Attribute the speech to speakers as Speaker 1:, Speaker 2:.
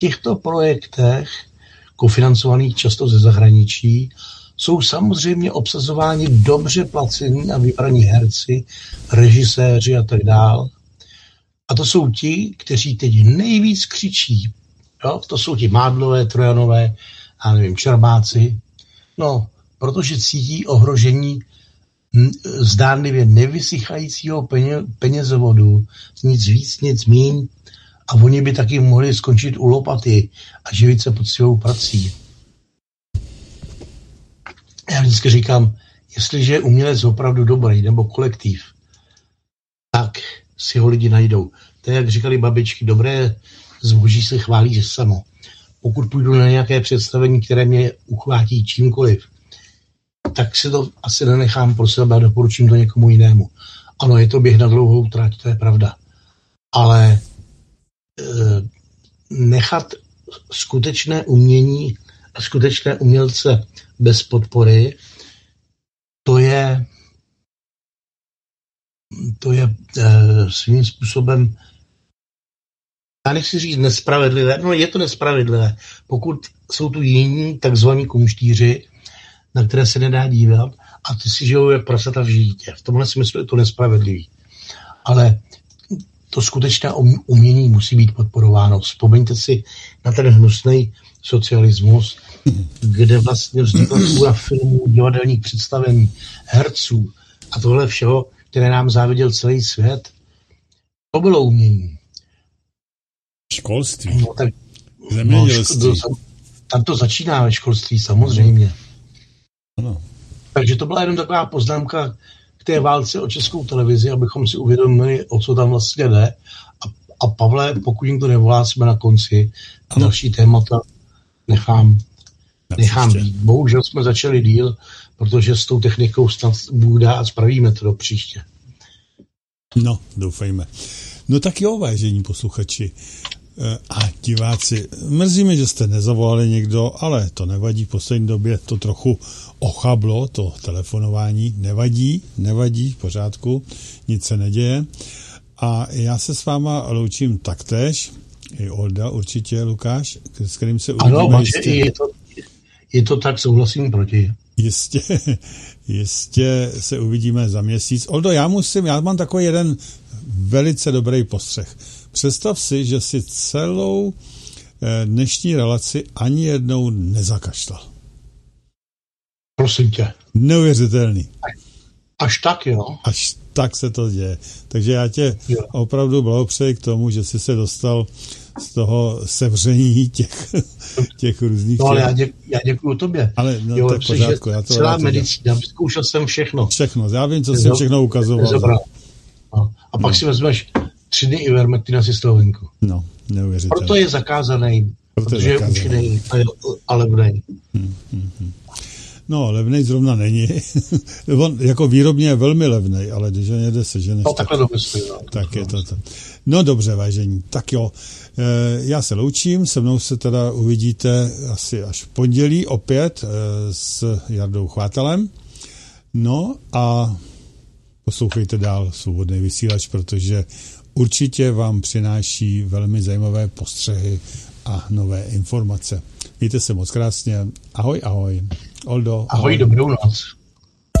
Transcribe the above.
Speaker 1: těchto projektech, kofinancovaných často ze zahraničí, jsou samozřejmě obsazováni dobře placení a vybraní herci, režiséři a tak dál. A to jsou ti, kteří teď nejvíc křičí. Jo? To jsou ti Mádlové, Trojanové, já nevím, Čermáci. No, protože cítí ohrožení zdánlivě nevysychajícího penězovodu, nic víc, nic míň. A oni by taky mohli skončit u lopaty a živit se poctivou prací. Já vždycky říkám, jestliže je umělec opravdu dobrý nebo kolektiv, tak si ho lidi najdou. To je, jak říkali babičky, dobré zboží se chválí že samo. Pokud půjdu na nějaké představení, které mě uchvátí čímkoliv, tak si to asi nenechám pro sebe a doporučím to někomu jinému. Ano, je to běh na dlouhou trať, to je pravda. Ale nechat skutečné umění a skutečné umělce bez podpory, to je svým způsobem, já nechci říct nespravedlivé, no je to nespravedlivé, pokud jsou tu jiní takzvaní kumštíři, na které se nedá dívat a ty si žijou jak prasata v žítě. V tomhle smyslu je to nespravedlivý. Ale to skutečné umění musí být podporováno. Vzpomeňte si na ten hnusný socialismus, kde vlastně vznikla spousta filmů, divadelních představení, herců a tohle všeho, které nám záviděl celý svět. To bylo umění.
Speaker 2: Školství.
Speaker 1: No, tak, tam to začíná ve školství, samozřejmě.
Speaker 2: Ano.
Speaker 1: Takže to byla jenom taková poznámka k té válce o Českou televizi, abychom si uvědomili, o co tam vlastně jde. A Pavle, pokud jim to nevolá, jsme na konci. Ano. Další témata nechám být. Bohužel jsme začali díl, protože s tou technikou snad Bůh dá a spravíme to do příště.
Speaker 2: No, doufejme. No tak jo, vážení posluchači a diváci, mrzí mi, že jste nezavolali někdo, ale to nevadí, v poslední době to trochu ochablo, to telefonování, nevadí, v pořádku, nic se neděje. A já se s váma loučím taktéž, i Olda určitě, Lukáš, s kterým se uvidíme.
Speaker 1: Ano, je to tak, souhlasím proti.
Speaker 2: Jistě se uvidíme za měsíc. Oldo, já mám takový jeden velice dobrý postřeh. Představ si, že si celou dnešní relaci ani jednou nezakašlal.
Speaker 1: Prosím tě.
Speaker 2: Neuvěřitelný.
Speaker 1: Až tak, jo?
Speaker 2: Až tak se to děje. Takže já tě opravdu blahopřeji k tomu, že jsi se dostal z toho sevření těch různých...
Speaker 1: No ale já děkuju tobě.
Speaker 2: Ale no, jo, tak pořádku. Já to
Speaker 1: celá medicína, zkoušel jsem všechno.
Speaker 2: Všechno, já vím, co jsem všechno ukazoval.
Speaker 1: No. A pak si vezmeš 3 dny Ivermectina si z toho venku.
Speaker 2: No, neuvěřitelné.
Speaker 1: Proto je zakázaný, protože je účinný a levnej.
Speaker 2: No, levnej zrovna není. On jako výrobně je velmi levnej, ale když ho někde seženeš...
Speaker 1: No, takhle domyslím.
Speaker 2: Tak je to. No dobře, vážení. Tak jo, já se loučím, se mnou se teda uvidíte asi až v pondělí opět s Jardou Chvátalem. No a poslouchejte dál Svobodný vysílač, protože určitě vám přináší velmi zajímavé postřehy a nové informace. Mějte se moc krásně. Ahoj, ahoj. Oldo.
Speaker 1: Ahoj, dobrou noc.